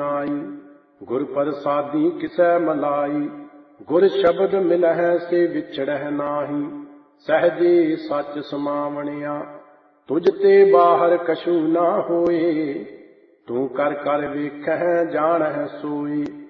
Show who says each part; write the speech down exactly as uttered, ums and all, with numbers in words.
Speaker 1: नाई। गुर प्रसादी किसै मलाई, गुर शब्द मिलहै से विछड़ह नाहि। सहजे सच समावणिया, तुझ ते बाहर कछु ना होए। तू कर कर वेखह जानह सोए।